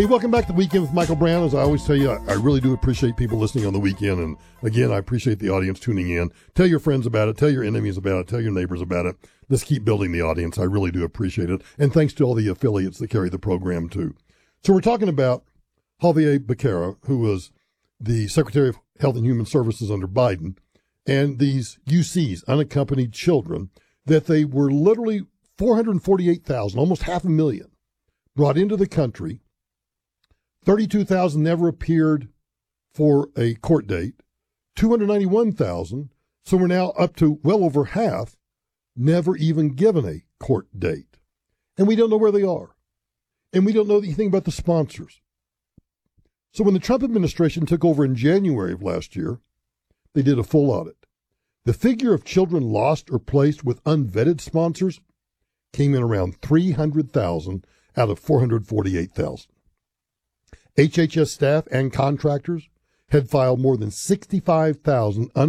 Hey, welcome back to the Weekend with Michael Brown. As I always tell you, I really do appreciate people listening on the weekend. And again, I appreciate the audience tuning in. Tell your friends about it. Tell your enemies about it. Tell your neighbors about it. Let's keep building the audience. I really do appreciate it. And thanks to all the affiliates that carry the program too. So we're talking about Javier Becerra, who was the Secretary of Health and Human Services under Biden, and these UCs, unaccompanied children, that they were literally 448,000, almost 500,000, brought into the country. 32,000 never appeared for a court date. 291,000, so we're now up to well over half, never even given a court date. And we don't know where they are. And we don't know anything about the sponsors. So when the Trump administration took over in January of last year, they did a full audit. The figure of children lost or placed with unvetted sponsors came in around 300,000 out of 448,000. HHS staff and contractors had filed more than 65,000